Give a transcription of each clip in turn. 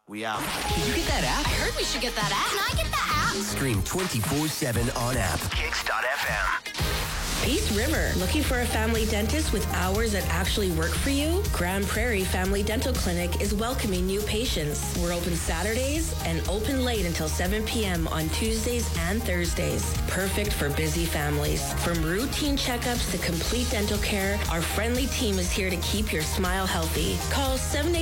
We out. Did you get that app? I heard we should get that app. Can I get the app? Stream 24/7 on app. Kicks.fm. Peace River. Looking for a family dentist with hours that actually work for you? Grand Prairie Family Dental Clinic is welcoming new patients. We're open Saturdays and open late until 7 p.m. on Tuesdays and Thursdays. Perfect for busy families. From routine checkups to complete dental care, our friendly team is here to keep your smile healthy. Call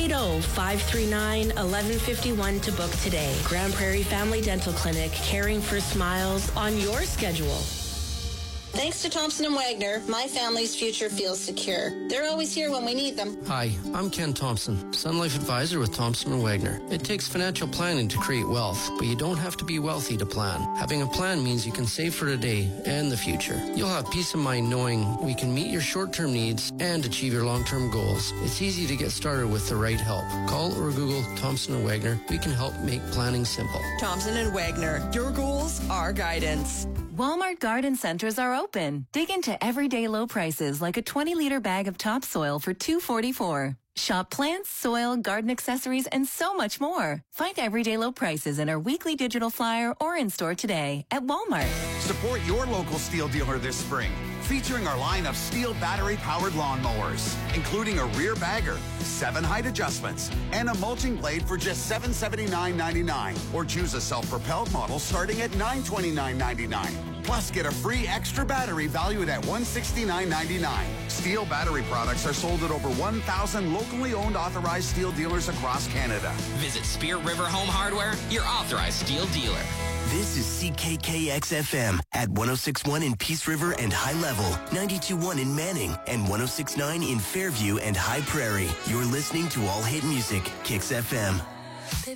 780-539-1151 to book today. Grand Prairie Family Dental Clinic, caring for smiles on your schedule. Thanks to Thompson & Wagner, my family's future feels secure. They're always here when we need them. Hi, I'm Ken Thompson, Sun Life Advisor with Thompson & Wagner. It takes financial planning to create wealth, but you don't have to be wealthy to plan. Having a plan means you can save for today and the future. You'll have peace of mind knowing we can meet your short-term needs and achieve your long-term goals. It's easy to get started with the right help. Call or Google Thompson & Wagner. We can help make planning simple. Thompson & Wagner. Your goals, our guidance. Walmart garden centers are open. Dig into everyday low prices like a 20-liter bag of topsoil for $2.44. Shop plants, soil, garden accessories, and so much more. Find everyday low prices in our weekly digital flyer or in-store today at Walmart. Support your local Steel dealer this spring, featuring our line of Steel battery-powered lawnmowers, including a rear bagger, 7 height adjustments, and a mulching blade for just $779.99. Or choose a self-propelled model starting at $929.99. Plus, get a free extra battery valued at $169.99. Steel battery products are sold at over 1,000 locally owned authorized Steel dealers across Canada. Visit Spirit River Home Hardware, your authorized Steel dealer. This is CKKXFM at 106.1 in Peace River and High Level, 92.1 in Manning, and 106.9 in Fairview and High Prairie. You're listening to All Hit Music, Kicks FM.